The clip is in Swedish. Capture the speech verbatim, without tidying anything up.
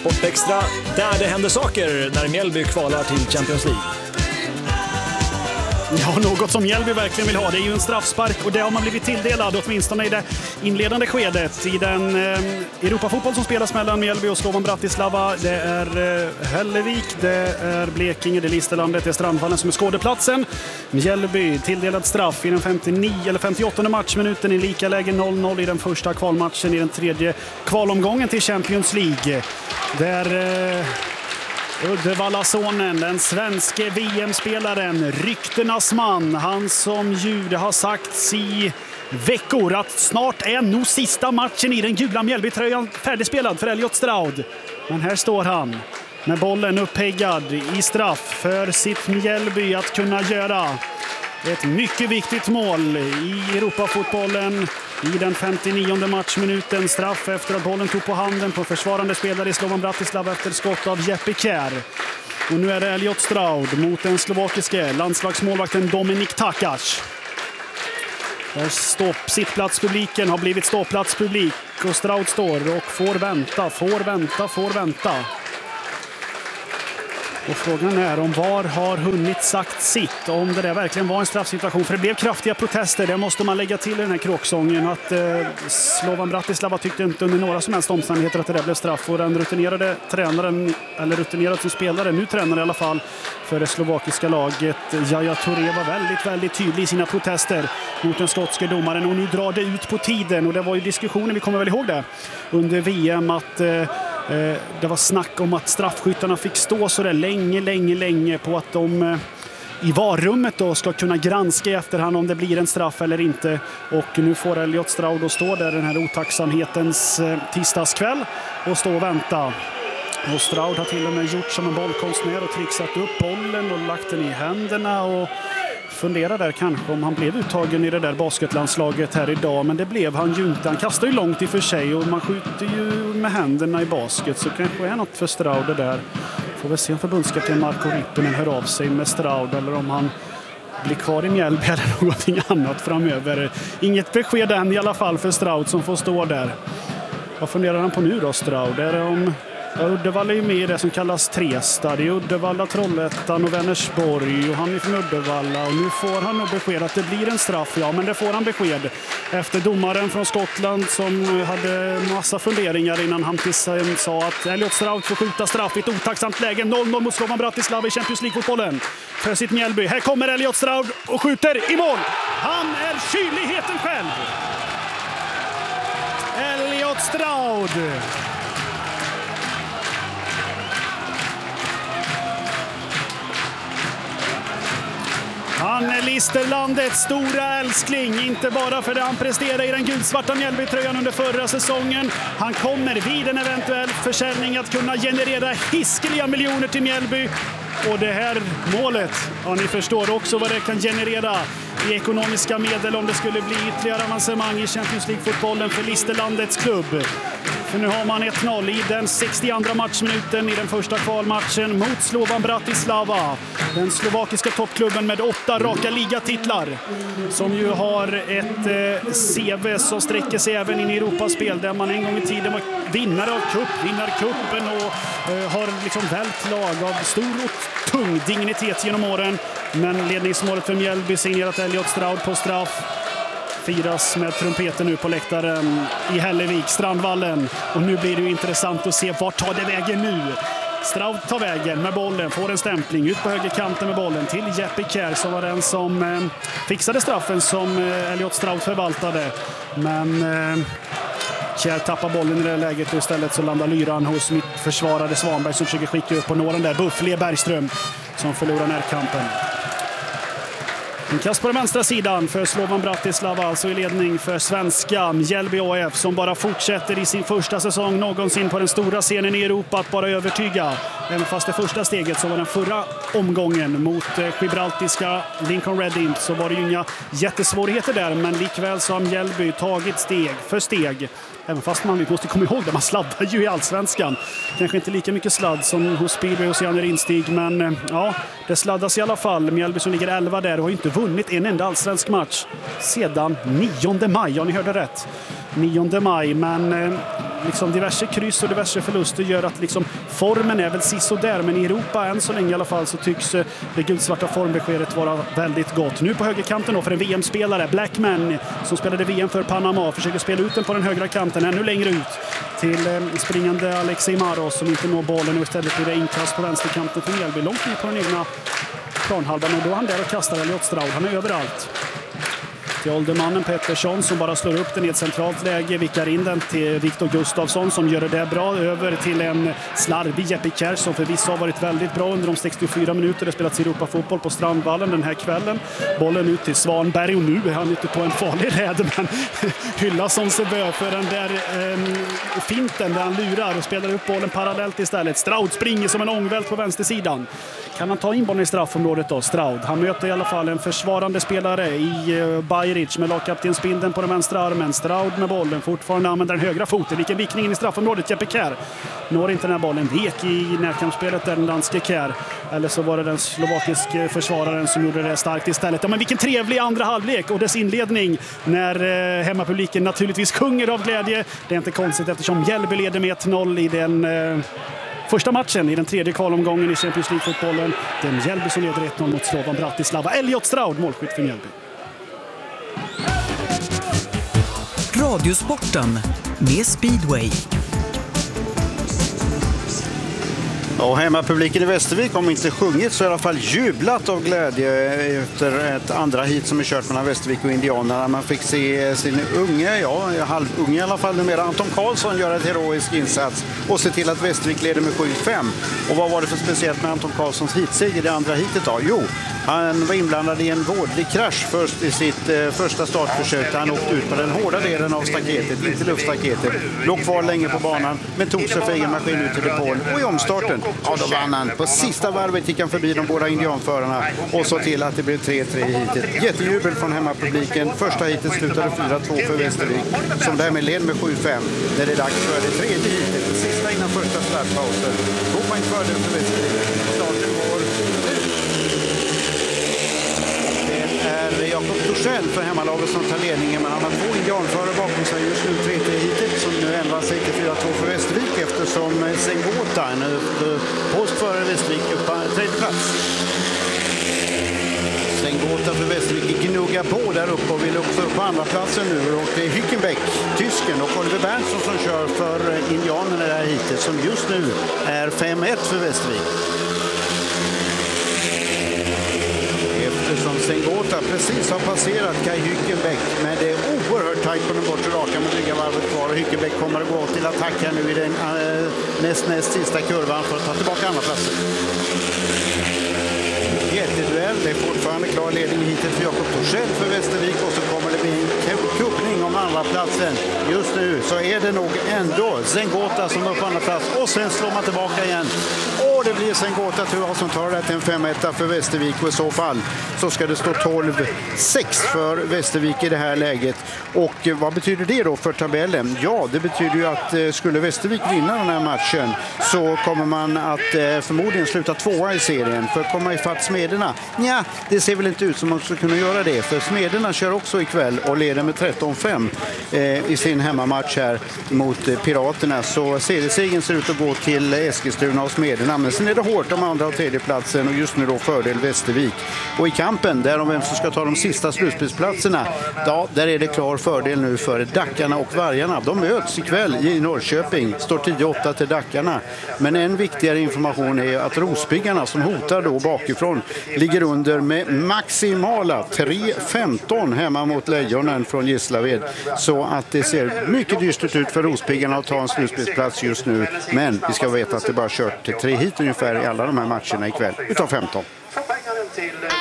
Sport Extra, där det händer saker när Mjällby kvalar till Champions League. Ja, något som Mjällby verkligen vill ha. Det är ju en straffspark och det har man blivit tilldelad åtminstone i det inledande skedet i den eh, Europafotboll som spelas mellan Mjällby och Slovan Bratislava. Det är eh, Hällevik, det är Blekinge, det är Listerlandet, det är Strandvallen som är skådeplatsen. Mjällby tilldelad straff i den femtionio eller femtioåttonde matchminuten i lika läge noll noll i den första kvalmatchen i den tredje kvalomgången till Champions League. Där eh, Uddevallasonen, den svenske V M-spelaren, ryktenas man, han som ju det har sagts i veckor att snart är nog sista matchen i den gula Mjällby-tröjan färdigspelad för Elliot Stroud. Men här står han med bollen uppeggad i straff för sitt Mjällby att kunna göra ett mycket viktigt mål i Europafotbollen. I den femtionionde matchminuten, straff efter att bollen tog på handen på försvarande spelare i Slovan Bratislava efter skott av Jeppe Kjær. Och nu är det Elliot Stroud mot den slovakiske landslagsmålvakten Dominik Takac. Där stopp, sittplatspubliken har blivit ståplatspublik och Stroud står och får vänta, får vänta, får vänta. Och frågan är om VAR har hunnit sagt sitt, om det där verkligen var en straffsituation. För det blev kraftiga protester, det måste man lägga till i den här kråksången. Att eh, Slovan Bratislava tyckte inte under några som helst omständigheter att det där blev straff. Och den rutinerade tränaren, eller rutinerad som spelare, nu tränare i alla fall, för det slovakiska laget, Yaya Touré, var väldigt, väldigt tydlig i sina protester mot den skotske domaren. Och nu drar det ut på tiden, och det var ju diskussionen, vi kommer väl ihåg det, under V M att... Eh, Det var snack om att straffskyttarna fick stå så där länge, länge, länge på att de i varummet då ska kunna granska i efterhand om det blir en straff eller inte. Och nu får Elliot Stroud att stå där den här otacksamhetens tisdagskväll och stå och vänta. Och Stroud har till och med gjort som en bollkonstnär och trixat upp bollen och lagt den i händerna och funderar där kanske om han blev uttagen i det där basketlandslaget här idag, men det blev han ju inte. Han kastar ju långt i för sig och man skjuter ju med händerna i basket, så kanske är något för Stroud det där. Får vi se om förbundskapten Marko Rippinen hör av sig med Stroud eller om han blir kvar i Mjällby eller någonting annat framöver. Inget besked än i alla fall för Stroud som får stå där. Vad funderar han på nu då, Stroud? Är det om... Ja, Uddevalla är ju med i det som kallas Trestad. Det är Uddevalla, Trollhättan och Vänersborg, och han är från Uddevalla. Och nu får han nog besked att det blir en straff. Ja, men det får han besked efter domaren från Skottland som hade massa funderingar innan han till sig sa att Elliot Stroud får skjuta straff i ett otacksamt läge. noll noll mot Slovan Bratislava i Champions League-fotbollen för sitt Mjällby. Här kommer Elliot Stroud och skjuter i mål. Han är kyligheten själv. Elliot Stroud. Han är Listerlandets stora älskling, inte bara för det han presterade i den gulsvarta Mjällbytröjan under förra säsongen. Han kommer vid en eventuell försäljning att kunna generera hiskeliga miljoner till Mjällby. Och det här målet, ja, ni förstår också vad det kan generera i ekonomiska medel om det skulle bli ytterligare avancemang i Champions League-fotbollen för Listerlandets klubb. För nu har man ett noll i den sextioandra matchminuten i den första kvalmatchen mot Slovan Bratislava. Den slovakiska toppklubben med åtta raka ligatitlar, som ju har ett eh, C V som sträcker sig även in i Europaspel, där man en gång i tiden var vinnare av cup, vinnarcupen och eh, har liksom vält lag av stor och tung dignitet genom åren. Men ledningsmålet för Mjällby signerat Elliot Stroud på straff firas med trumpeten nu på läktaren i Hällevik, Strandvallen. Och nu blir det ju intressant att se vart tar det vägen nu. Stroud tar vägen med bollen, får en stämpling ut på högerkanten med bollen till Jeppe Kjær som var den som eh, fixade straffen som eh, Elliot Stroud förvaltade. Men eh, Kjær tappar bollen i det läget och istället så landar lyran hos mitt försvarade Svanberg som försöker skicka upp på några där. Buffle Bergström som förlorar närkampen. En kast på den vänstra sidan för Slovan Bratislava, alltså i ledning för svenska Mjällby A F som bara fortsätter i sin första säsong någonsin på den stora scenen i Europa att bara övertyga. Även fast det första steget så var den förra omgången mot gibraltiska Lincoln Red Imps så var det ju inga jättesvårigheter där, men likväl så har Mjällby tagit steg för steg. Även fast man måste komma ihåg det, man sladdar ju i allsvenskan. Kanske inte lika mycket sladd som hos Speedway och Janne Rinstig, men ja, det sladdas i alla fall. Mjällby som ligger elva där och har inte vunnit en enda allsvensk match sedan nionde maj, ja ni hörde rätt. nionde maj, men liksom diverse kryss och diverse förluster gör att liksom formen är väl sisådär, men i Europa än så länge i alla fall så tycks det guldsvarta formbeskedet vara väldigt gott. Nu på högerkanten då för en V M-spelare, Blackman, som spelade V M för Panama, försöker spela ut den på den högra kanten ännu längre ut till eh, springande Alexei Maros som inte når bollen, och istället blir det inkast på vänsterkanten för Mjällby, långt ner på den egna planhalvan, och då är han där och kastar Elliot Stroud. Han är överallt. Till åldermannen Pettersson som bara slår upp den i ett centralt läge, vickar in den till Viktor Gustafsson som gör det bra, över till en slarvig Jeppe Kjær som förvisso har varit väldigt bra under de sextiofyra minuter det spelats i Europa-fotboll på Strandvallen den här kvällen. Bollen ut till Svanberg, och nu är han ute på en farlig räd, men hylla som sig bör för den där eh, finten där han lurar och spelar upp bollen parallellt istället. Stroud springer som en ångvält på vänstersidan. Kan han ta in bollen i straffområdet då, Stroud? Han möter i alla fall en försvarande spelare i eh, Bajric med lagkaptensbindeln på den vänstra armen. Stroud med bollen, fortfarande använder den högra foten. Vilken vickning in i straffområdet, Jeppe Kjær. Når inte den här bollen, vek i närkampsspelet den danske Kjær. Eller så var det den slovakiske försvararen som gjorde det starkt istället. Ja, men vilken trevlig andra halvlek och dess inledning när eh, hemmapubliken naturligtvis sjunger av glädje. Det är inte konstigt eftersom Mjällby leder med ett noll i den eh, första matchen i den tredje kvalomgången i Champions League-fotbollen. Det är Mjällby som leder ett noll mot Slovan Bratislava. Elliot Stroud, målskytt för Mjällby. Radiosporten med Speedway. Och hemmapubliken i Västervik, om inte sjungit så i alla fall jublat av glädje efter ett andra hit som är kört mellan Västervik och Indianerna. Man fick se sin unge, ja halvunge i alla fall numera, Anton Karlsson göra ett heroisk insats och se till att Västervik leder med sju fem. Och vad var det för speciellt med Anton Karlssons hitseger i det andra hitet då? Jo, han var inblandad i en vårdlig krasch först i sitt eh, första startförsök. Han åkte ut på den hårda delen av staketet, inte luftstaketet. Låg kvar länge på banan men tog sig för egen maskin ut till depån. Och i omstarten, ja då vann han. På sista varvet gick han förbi de båda indianförarna och så till att det blev tre tre i hitet. Jättejubel från hemmapubliken. Första hitet slutade fyra två för Västervik som därmed led med sju fem. När det är dags för det tredje hitet, det sista innan första startpausen. Två poäng fördel för Västervik. Starten går är Jakob Torssell för hemmalaget som tar ledningen, men han har två indianförare bakom sig just nu, tre tre hitet som nu ändrar sig till fyra två för Västervik eftersom Sengota, en post före Västervik, upp på tredje plats. Sengota för Västervik gnuggar på där uppe och vill också upp på andra platsen nu, och det är Hückenbeck, tysken, och Oliver Berntsson som kör för indianerna i det här hitet som just nu är fem ett för Västervik. Som Sengota precis har passerat Kai Hückenbeck, men det är oerhört tajt på den bortre raka med dryga varvet kvar, och Hückenbeck kommer att gå till attack här nu i den äh, näst, näst sista kurvan för att ta tillbaka andra platsen. Jätteduell, det är fortfarande klar ledning hittills för Jakob Torssell för Västervik, och så kommer det bli en kuppning om andra platsen. Just nu så är det nog ändå Sengota som är på andra plats, och sen slår man tillbaka igen. Och det blir Sengota tror jag som tar det till en fem ett för Västervik, och i så fall så ska det stå tolv sex för Västervik i det här läget. Och vad betyder det då för tabellen? Ja, det betyder ju att skulle Västervik vinna den här matchen så kommer man att förmodligen sluta tvåa i serien. För att komma ifatt Smederna, ja, det ser väl inte ut som man ska kunna göra det. För Smederna kör också ikväll och leder med tretton fem eh, i sin hemmamatch här mot eh, Piraterna. Så seriesegern ser ut att gå till Eskilstuna och Smederna. Men sen är det hårt om andra och tredje platsen, och just nu då fördel Västervik. Och i kampen där om vem som ska ta de sista slutspelsplatserna, ja, där är det klar fördel nu för Dackarna och Vargarna. De möts ikväll i Norrköping, står tio åtta till Dackarna. Men en viktigare information är att Rosbyggarna som hotar då bakifrån ligger under med maximala tre femton hemma mot Lejonen från Gislaved. Så att det ser mycket dystert ut för Rosbyggarna att ta en slutspelsplats just nu. Men vi ska veta att det bara kört till tre hit ungefär i alla de här matcherna ikväll utav femton.